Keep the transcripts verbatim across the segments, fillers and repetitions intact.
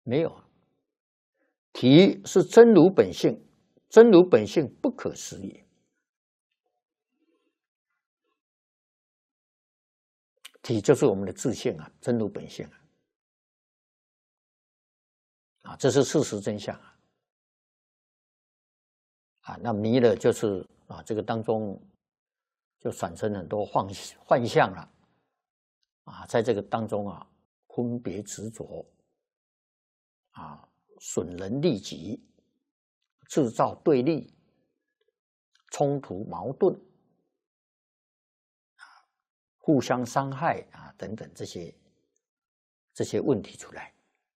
没有啊。体是真如本性，真如本性不可思议。体就是我们的自性啊，真如本性啊，啊，这是事实真相啊。啊，那迷了就是啊，这个当中就产生很多幻幻象了，啊，在这个当中啊，分别执着，啊，损人利己，制造对立、冲突、矛盾，啊，互相伤害啊等等这些这些问题出来。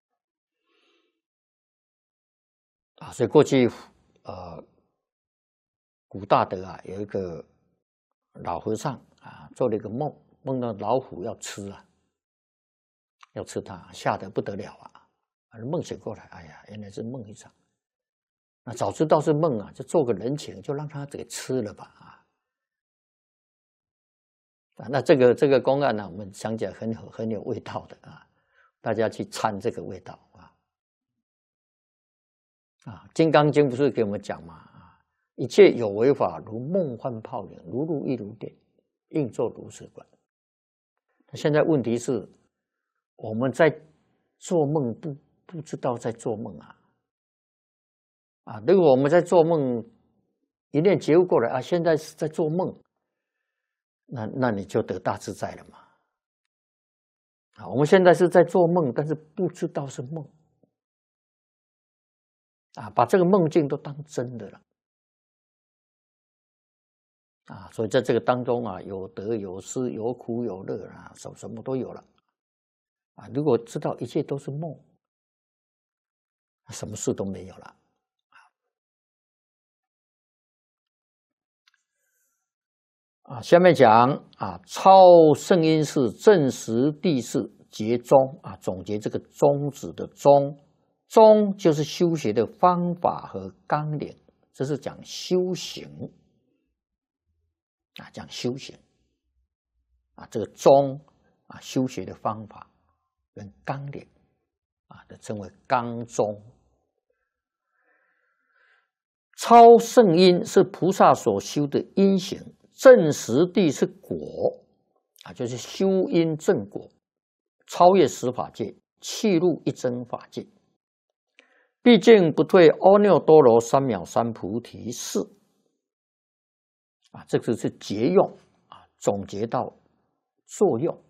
啊，所以过去呃，古大德啊有一个老和尚啊，做了一个梦，梦到老虎要吃啊，要吃它，吓得不得了啊！啊，梦醒过来，哎呀，原来是梦一场。那早知道是梦啊，就做个人情，就让他给吃了吧啊！啊，那这个这个公案呢，我们讲起来很有很有味道的啊，大家去参这个味道啊。啊，《金刚经》不是给我们讲嘛？啊，一切有为法，如梦幻泡影，如露亦如电，应作如是观。现在问题是，我们在做梦不不知道在做梦啊！啊，如果我们在做梦，一念觉悟过来啊，现在是在做梦，那那你就得大自在了嘛！啊，我们现在是在做梦，但是不知道是梦。啊，把这个梦境都当真的了，啊，所以在这个当中啊，有得有失，有苦有乐啊，什什么都有了，啊，如果知道一切都是梦，什么事都没有了，啊，下面讲啊，超圣因是正实地是结宗啊，总结这个宗旨的宗。宗就是修学的方法和纲领，这是讲修行啊，讲修行啊，这个宗啊，修学的方法跟纲领啊，都称为纲宗。超圣因是菩萨所修的因行，正实地是果啊，就是修因正果，超越十法界，契入一真法界。毕竟不退阿耨多罗三藐三菩提是啊，这个是结用啊，总结到作用。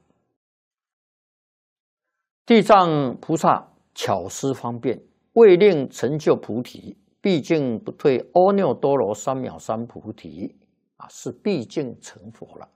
地藏菩萨巧思方便，为令成就菩提，毕竟不退阿耨多罗三藐三菩提啊，是毕竟成佛了。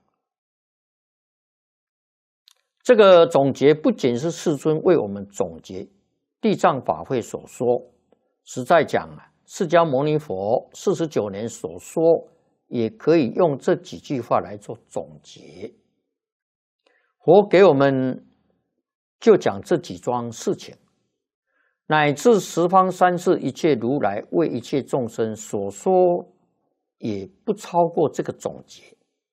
这个总结不仅是世尊为我们总结地藏法会所说，实在讲啊，释迦牟尼佛四十九年所说，也可以用这几句话来做总结。佛给我们就讲这几桩事情，乃至十方三世一切如来为一切众生所说，也不超过这个总结。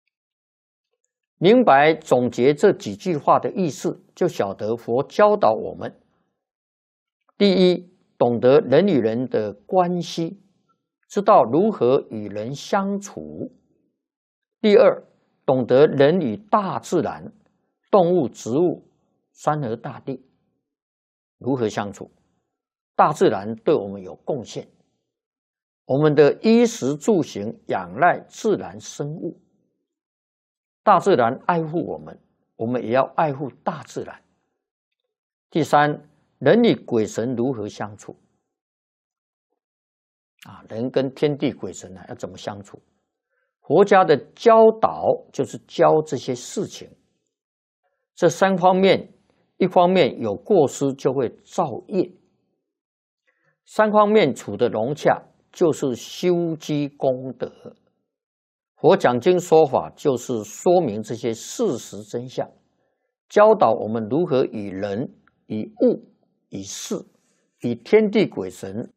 明白总结这几句话的意思，就晓得佛教导我们：第一，懂得人与人的关系，知道如何与人相处；第二，懂得人与大自然、动物、植物、山河大地如何相处。大自然对我们有贡献，我们的衣食住行仰赖自然生物。大自然爱护我们，我们也要爱护大自然。第三，人与鬼神如何相处？啊，人跟天地鬼神啊要怎么相处？佛家的教导就是教这些事情。这三方面，一方面有过失就会造业，三方面处得融洽，就是修积功德。佛讲经说法就是说明这些事实真相，教导我们如何与人、与物、与事、与天地鬼神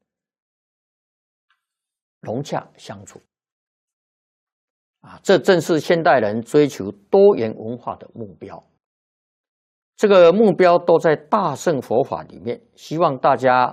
融洽相处。啊，这正是现代人追求多元文化的目标。 这个目标都在大乘佛法里面，希望大家